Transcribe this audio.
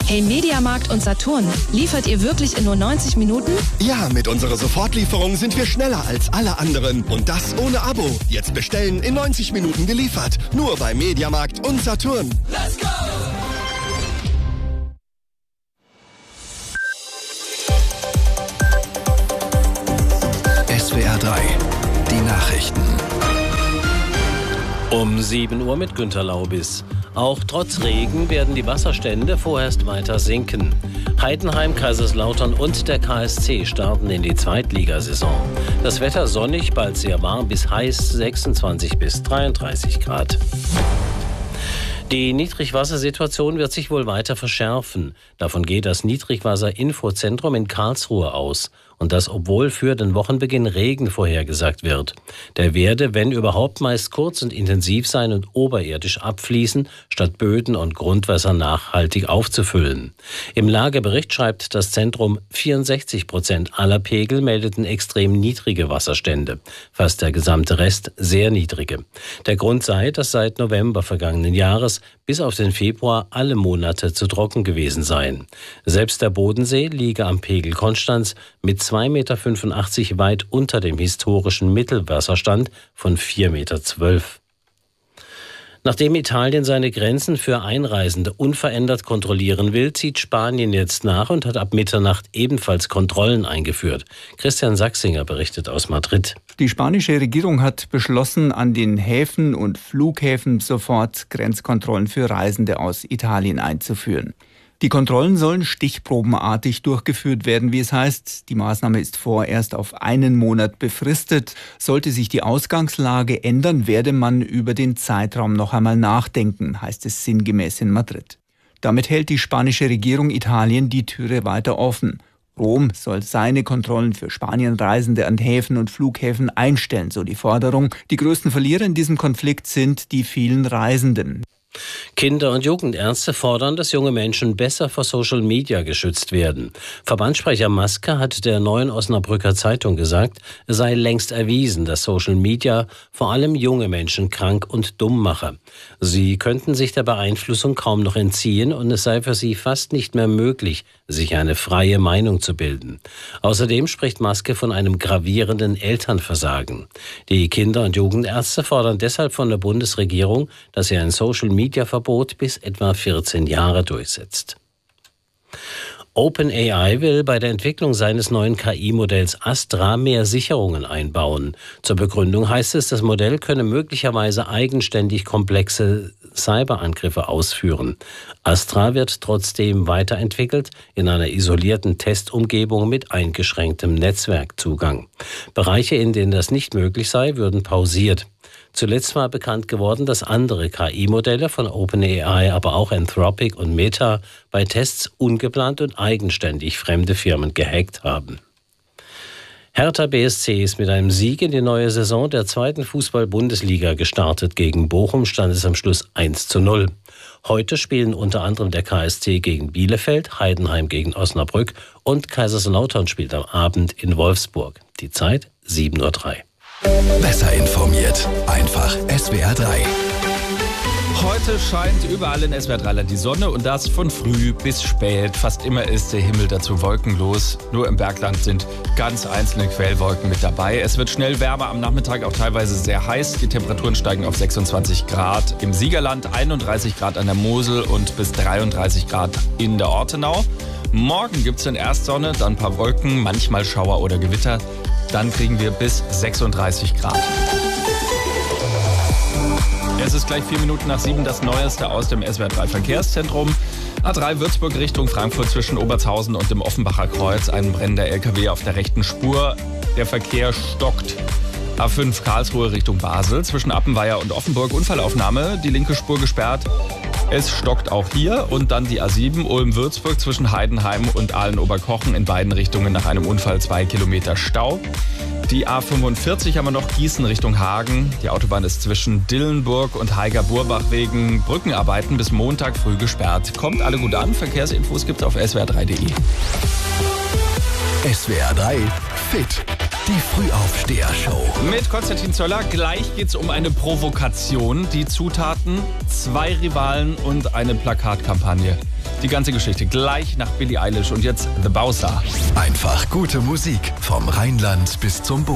Hey Mediamarkt und Saturn, liefert ihr wirklich in nur 90 Minuten? Ja, mit unserer Sofortlieferung sind wir schneller als alle anderen. Und das ohne Abo. Jetzt bestellen, in 90 Minuten geliefert. Nur bei Mediamarkt und Saturn. Let's go! SWR 3, die Nachrichten. Um 7 Uhr mit Günter Laubis. Auch trotz Regen werden die Wasserstände vorerst weiter sinken. Heidenheim, Kaiserslautern und der KSC starten in die Zweitligasaison. Das Wetter sonnig, bald sehr warm bis heiß, 26 bis 33 Grad. Die Niedrigwassersituation wird sich wohl weiter verschärfen. Davon geht das Niedrigwasser-Infozentrum in Karlsruhe aus. Und das, obwohl für den Wochenbeginn Regen vorhergesagt wird. Der werde, wenn überhaupt, meist kurz und intensiv sein und oberirdisch abfließen, statt Böden und Grundwasser nachhaltig aufzufüllen. Im Lagebericht schreibt das Zentrum, 64% aller Pegel meldeten extrem niedrige Wasserstände. Fast der gesamte Rest sehr niedrige. Der Grund sei, dass seit November vergangenen Jahres bis auf den Februar alle Monate zu trocken gewesen seien. Selbst der Bodensee liege am Pegel Konstanz mit 2,85 Meter weit unter dem historischen Mittelwasserstand von 4,12 Meter. Nachdem Italien seine Grenzen für Einreisende unverändert kontrollieren will, zieht Spanien jetzt nach und hat ab Mitternacht ebenfalls Kontrollen eingeführt. Christian Sachsinger berichtet aus Madrid. Die spanische Regierung hat beschlossen, an den Häfen und Flughäfen sofort Grenzkontrollen für Reisende aus Italien einzuführen. Die Kontrollen sollen stichprobenartig durchgeführt werden, wie es heißt. Die Maßnahme ist vorerst auf einen Monat befristet. Sollte sich die Ausgangslage ändern, werde man über den Zeitraum noch einmal nachdenken, heißt es sinngemäß in Madrid. Damit hält die spanische Regierung Italien die Türe weiter offen. Rom soll seine Kontrollen für Spanienreisende an Häfen und Flughäfen einstellen, so die Forderung. Die größten Verlierer in diesem Konflikt sind die vielen Reisenden. Kinder- und Jugendärzte fordern, dass junge Menschen besser vor Social Media geschützt werden. Verbandssprecher Maske hat der Neuen Osnabrücker Zeitung gesagt, es sei längst erwiesen, dass Social Media vor allem junge Menschen krank und dumm mache. Sie könnten sich der Beeinflussung kaum noch entziehen und es sei für sie fast nicht mehr möglich, sich eine freie Meinung zu bilden. Außerdem spricht Maske von einem gravierenden Elternversagen. Die Kinder- und Jugendärzte fordern deshalb von der Bundesregierung, dass sie ein Social-Media-Verbot bis etwa 14 Jahre durchsetzt. OpenAI will bei der Entwicklung seines neuen KI-Modells Astra mehr Sicherungen einbauen. Zur Begründung heißt es, das Modell könne möglicherweise eigenständig komplexe Cyberangriffe ausführen. Astra wird trotzdem weiterentwickelt in einer isolierten Testumgebung mit eingeschränktem Netzwerkzugang. Bereiche, in denen das nicht möglich sei, würden pausiert. Zuletzt war bekannt geworden, dass andere KI-Modelle von OpenAI, aber auch Anthropic und Meta bei Tests ungeplant und eigenständig fremde Firmen gehackt haben. Hertha BSC ist mit einem Sieg in die neue Saison der zweiten Fußball-Bundesliga gestartet. Gegen Bochum stand es am Schluss 1:0. Heute spielen unter anderem der KSC gegen Bielefeld, Heidenheim gegen Osnabrück und Kaiserslautern spielt am Abend in Wolfsburg. Die Zeit 7:03 Uhr. Besser informiert. Einfach SWR 3. Heute scheint überall in SWR 3 die Sonne und das von früh bis spät. Fast immer ist der Himmel dazu wolkenlos. Nur im Bergland sind ganz einzelne Quellwolken mit dabei. Es wird schnell wärmer, am Nachmittag auch teilweise sehr heiß. Die Temperaturen steigen auf 26 Grad im Siegerland, 31 Grad an der Mosel und bis 33 Grad in der Ortenau. Morgen gibt es dann erst Sonne, dann ein paar Wolken, manchmal Schauer oder Gewitter. Dann kriegen wir bis 36 Grad. Es ist gleich 4 Minuten nach 7, das Neueste aus dem SWR 3 Verkehrszentrum. A3 Würzburg Richtung Frankfurt zwischen Obertshausen und dem Offenbacher Kreuz. Ein brennender LKW auf der rechten Spur. Der Verkehr stockt. A5 Karlsruhe Richtung Basel zwischen Appenweier und Offenburg. Unfallaufnahme, die linke Spur gesperrt. Es stockt auch hier. Und dann die A7 Ulm-Würzburg zwischen Heidenheim und Aalen-Oberkochen in beiden Richtungen nach einem Unfall 2 Kilometer Stau. Die A45 haben wir noch Gießen Richtung Hagen. Die Autobahn ist zwischen Dillenburg und Haiger-Burbach wegen Brückenarbeiten bis Montag früh gesperrt. Kommt alle gut an. Verkehrsinfos gibt's auf swr3.de. SWR 3 Fit. Die Frühaufsteher-Show. Mit Konstantin Zöller. Gleich geht's um eine Provokation. Die Zutaten, 2 Rivalen und eine Plakatkampagne. Die ganze Geschichte gleich nach Billie Eilish und jetzt The Baustar. Einfach gute Musik vom Rheinland bis zum Bodensee.